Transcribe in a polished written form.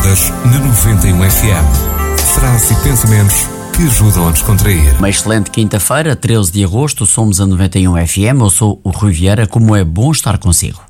horas na 91 FM. Frases e pensamentos que ajudam a descontrair. Uma excelente quinta-feira, 13 de agosto, somos a 91 FM. Eu sou o Rui Vieira. Como é bom estar consigo.